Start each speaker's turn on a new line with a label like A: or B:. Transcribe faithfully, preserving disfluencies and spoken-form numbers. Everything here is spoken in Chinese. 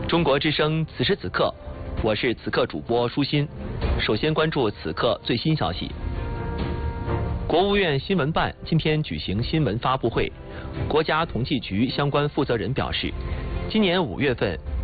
A: 中国之声，此时此刻，我是此刻主播舒心。首先关注此刻最新消息。国务院新闻办今天举行新闻发布会，国家统计局相关负责人表示，今年五月份。